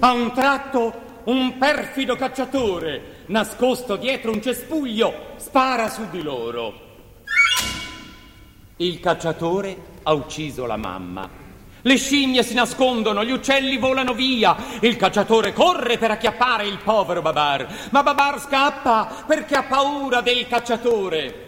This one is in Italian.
A un tratto un perfido cacciatore, nascosto dietro un cespuglio, spara su di loro. Il cacciatore ha ucciso la mamma. Le scimmie si nascondono, gli uccelli volano via. Il cacciatore corre per acchiappare il povero Babar, ma Babar scappa perché ha paura del cacciatore.